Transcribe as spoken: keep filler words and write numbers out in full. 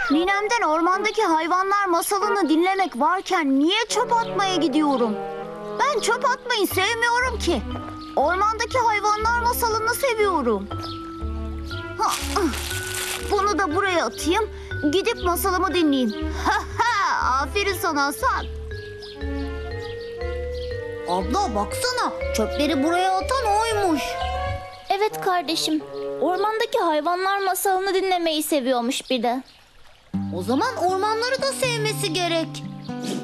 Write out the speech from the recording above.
Ninemden ormandaki hayvanlar masalını dinlemek varken niye çöp atmaya gidiyorum? Ben çöp atmayı sevmiyorum ki. Ormandaki hayvanlar masalını seviyorum. Ha, bunu da buraya atayım. Gidip masalımı dinleyeyim. Ha ha! Aferin sana Hasan. Abla baksana, çöpleri buraya atan oymuş. Evet kardeşim. Ormandaki hayvanlar masalını dinlemeyi seviyormuş bir de. O zaman ormanları da sevmesi gerek.